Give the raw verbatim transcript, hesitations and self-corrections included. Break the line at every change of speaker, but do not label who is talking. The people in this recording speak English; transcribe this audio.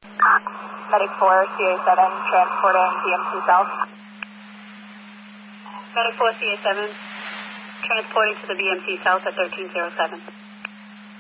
Medic four, C A seven, transporting B M T South.
Medic four, C A seven, transporting to the B M T South at thirteen oh seven.